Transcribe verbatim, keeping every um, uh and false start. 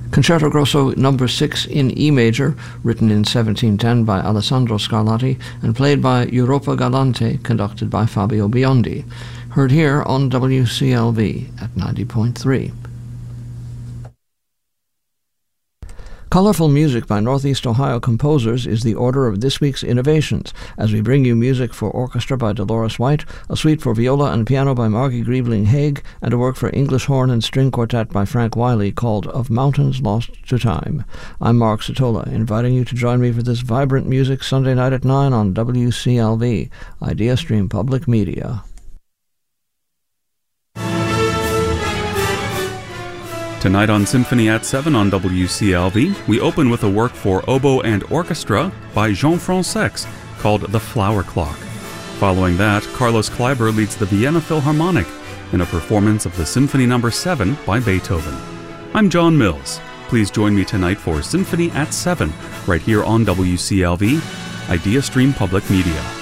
Concerto Grosso number six in E major, written in seventeen ten by Alessandro Scarlatti and played by Europa Galante, conducted by Fabio Biondi. Heard here on W C L V at ninety point three. Colorful music by Northeast Ohio composers is the order of this week's innovations, as we bring you music for orchestra by Dolores White, a suite for viola and piano by Margie Griebling-Haig, and a work for English horn and string quartet by Frank Wiley called Of Mountains Lost to Time. I'm Mark Satola, inviting you to join me for this vibrant music Sunday night at nine on W C L V, Idea Stream Public Media. Tonight on Symphony at seven on W C L V, we open with a work for oboe and orchestra by Jean Francex called The Flower Clock. Following that, Carlos Kleiber leads the Vienna Philharmonic in a performance of the Symphony number seven by Beethoven. I'm John Mills. Please join me tonight for Symphony at seven, right here on W C L V, Idea Stream Public Media.